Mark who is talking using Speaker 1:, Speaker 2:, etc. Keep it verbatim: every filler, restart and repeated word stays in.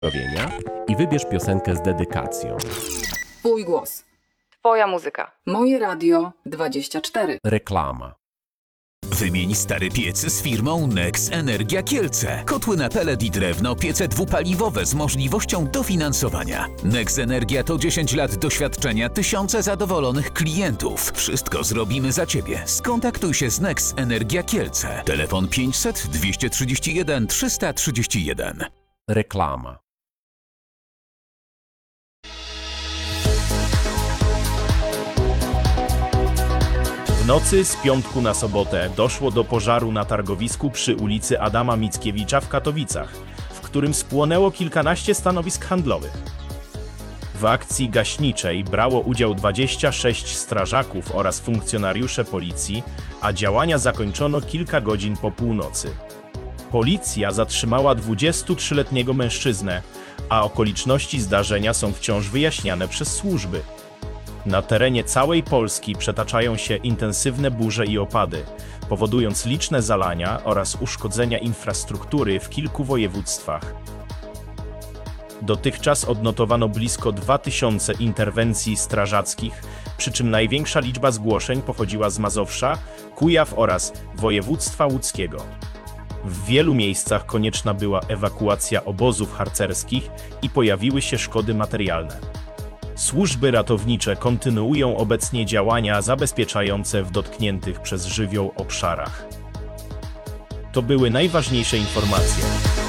Speaker 1: pozdrowienia i wybierz piosenkę z dedykacją.
Speaker 2: Twój głos.
Speaker 3: Twoja muzyka.
Speaker 2: Moje Radio dwadzieścia cztery.
Speaker 1: Reklama.
Speaker 4: Wymień stary piec z firmą Nex Energia Kielce. Kotły na pelet i drewno, piece dwupaliwowe z możliwością dofinansowania. Nex Energia to dziesięć lat doświadczenia, tysiące zadowolonych klientów. Wszystko zrobimy za Ciebie. Skontaktuj się z Nex Energia Kielce. Telefon pięćset dwieście trzydzieści jeden trzysta trzydzieści jeden.
Speaker 1: Reklama.
Speaker 5: W nocy z piątku na sobotę doszło do pożaru na targowisku przy ulicy Adama Mickiewicza w Katowicach, w którym spłonęło kilkanaście stanowisk handlowych. W akcji gaśniczej brało udział dwadzieścia sześć strażaków oraz funkcjonariusze policji, a działania zakończono kilka godzin po północy. Policja zatrzymała dwudziestotrzyletniego mężczyznę, a okoliczności zdarzenia są wciąż wyjaśniane przez służby. Na terenie całej Polski przetaczają się intensywne burze i opady, powodując liczne zalania oraz uszkodzenia infrastruktury w kilku województwach. Dotychczas odnotowano blisko dwa tysiące interwencji strażackich, przy czym największa liczba zgłoszeń pochodziła z Mazowsza, Kujaw oraz województwa łódzkiego. W wielu miejscach konieczna była ewakuacja obozów harcerskich i pojawiły się szkody materialne. Służby ratownicze kontynuują obecnie działania zabezpieczające w dotkniętych przez żywioł obszarach. To były najważniejsze informacje.